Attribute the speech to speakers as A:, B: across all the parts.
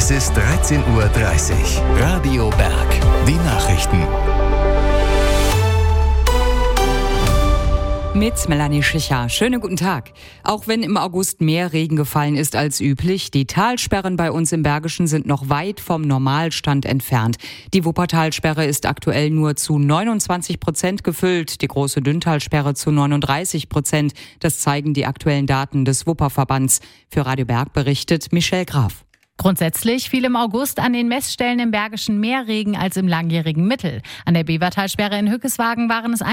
A: Es ist 13:30 Uhr. Radio Berg. Die Nachrichten.
B: Mit Melanie Schicher. Schönen guten Tag. Auch wenn im August mehr Regen gefallen ist als üblich, die Talsperren bei uns im Bergischen sind noch weit vom Normalstand entfernt. Die Wuppertalsperre ist aktuell nur zu 29% gefüllt, die große Dünntalsperre zu 39%. Das zeigen die aktuellen Daten des Wupperverbands. Für Radio Berg berichtet Michelle Graf.
C: Grundsätzlich fiel im August an den Messstellen im Bergischen mehr Regen als im langjährigen Mittel. An der Bevertalsperre in Hückeswagen waren es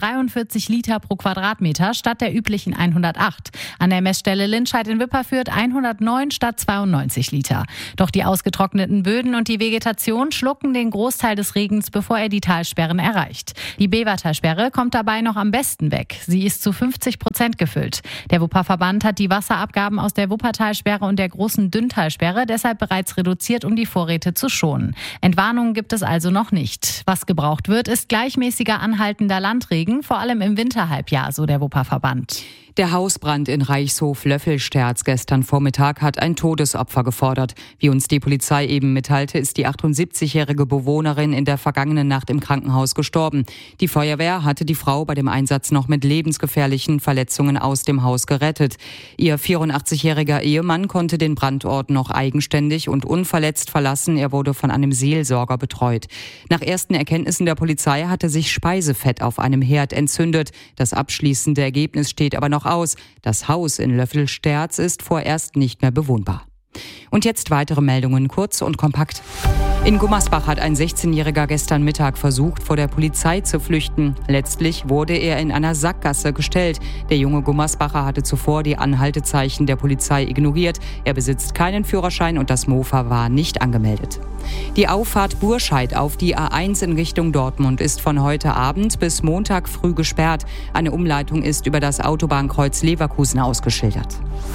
C: 143 Liter pro Quadratmeter statt der üblichen 108. An der Messstelle Lindscheid in Wipperfürth 109 statt 92 Liter. Doch die ausgetrockneten Böden und die Vegetation schlucken den Großteil des Regens, bevor er die Talsperren erreicht. Die Bevertalsperre kommt dabei noch am besten weg. Sie ist zu 50% gefüllt. Der Wupperverband hat die Wasserabgaben aus der Wuppertalsperre und der großen Dünntalsperre deshalb bereits reduziert, um die Vorräte zu schonen. Entwarnungen gibt es also noch nicht. Was gebraucht wird, ist gleichmäßiger anhaltender Landregen, vor allem im Winterhalbjahr, so der Wupperverband.
B: Der Hausbrand in Reichshof-Löffelsterz gestern Vormittag hat ein Todesopfer gefordert. Wie uns die Polizei eben mitteilte, ist die 78-jährige Bewohnerin in der vergangenen Nacht im Krankenhaus gestorben. Die Feuerwehr hatte die Frau bei dem Einsatz noch mit lebensgefährlichen Verletzungen aus dem Haus gerettet. Ihr 84-jähriger Ehemann konnte den Brandort noch eigenständig und unverletzt verlassen. Er wurde von einem Seelsorger betreut. Nach ersten Erkenntnissen der Polizei hatte sich Speisefett auf einem Herd entzündet. Das abschließende Ergebnis steht aber noch aus. Das Haus in Löffelsterz ist vorerst nicht mehr bewohnbar. Und jetzt weitere Meldungen, kurz und kompakt. In Gummersbach hat ein 16-Jähriger gestern Mittag versucht, vor der Polizei zu flüchten. Letztlich wurde er in einer Sackgasse gestellt. Der junge Gummersbacher hatte zuvor die Anhaltezeichen der Polizei ignoriert. Er besitzt keinen Führerschein und das Mofa war nicht angemeldet. Die Auffahrt Burscheid auf die A1 in Richtung Dortmund ist von heute Abend bis Montag früh gesperrt. Eine Umleitung ist über das Autobahnkreuz Leverkusen ausgeschildert.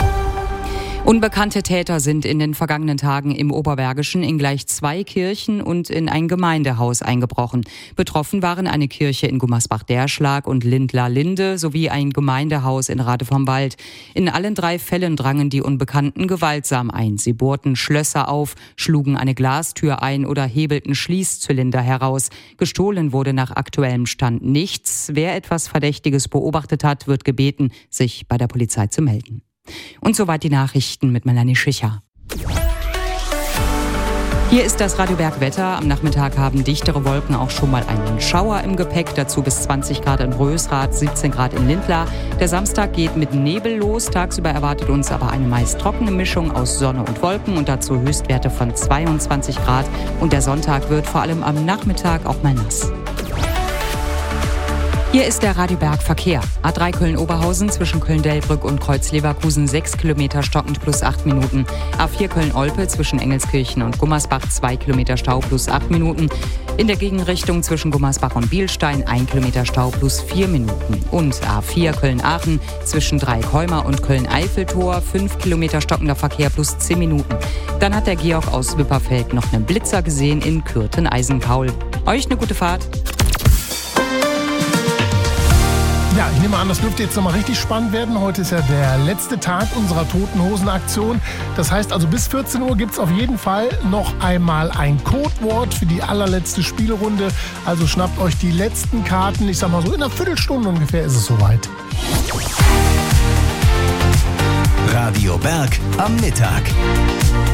B: Unbekannte Täter sind in den vergangenen Tagen im Oberbergischen in gleich 2 Kirchen und in ein Gemeindehaus eingebrochen. Betroffen waren eine Kirche in Gummersbach-Derschlag und Lindlar-Linde sowie ein Gemeindehaus in Rade vom Wald. In allen 3 Fällen drangen die Unbekannten gewaltsam ein. Sie bohrten Schlösser auf, schlugen eine Glastür ein oder hebelten Schließzylinder heraus. Gestohlen wurde nach aktuellem Stand nichts. Wer etwas Verdächtiges beobachtet hat, wird gebeten, sich bei der Polizei zu melden. Und soweit die Nachrichten mit Melanie Schicher. Hier ist das Radio Berg Wetter. Am Nachmittag haben dichtere Wolken auch schon mal einen Schauer im Gepäck. Dazu bis 20 Grad in Rösrath, 17 Grad in Lindlar. Der Samstag geht mit Nebel los. Tagsüber erwartet uns aber eine meist trockene Mischung aus Sonne und Wolken und dazu Höchstwerte von 22 Grad. Und der Sonntag wird vor allem am Nachmittag auch mal nass. Hier ist der Radio Berg Verkehr. A3 Köln-Oberhausen zwischen Köln-Delbrück und Kreuz-Leverkusen 6 Kilometer stockend plus 8 Minuten. A4 Köln-Olpe zwischen Engelskirchen und Gummersbach 2 Kilometer Stau plus 8 Minuten. In der Gegenrichtung zwischen Gummersbach und Bielstein 1 Kilometer Stau plus 4 Minuten. Und A4 Köln-Aachen zwischen Dreieckholmer und Köln-Eiffeltor 5 Kilometer stockender Verkehr plus 10 Minuten. Dann hat der Georg aus Wipperfeld noch einen Blitzer gesehen in Kürten-Eisenpaul. Euch eine gute Fahrt.
D: Ja, ich nehme an, das dürfte jetzt nochmal richtig spannend werden. Heute ist ja der letzte Tag unserer Toten-Hosen-Aktion. Das heißt also, bis 14 Uhr gibt es auf jeden Fall noch einmal ein Codewort für die allerletzte Spielrunde. Also schnappt euch die letzten Karten. Ich sag mal so, in einer Viertelstunde ungefähr ist es soweit.
A: Radio Berg am Mittag.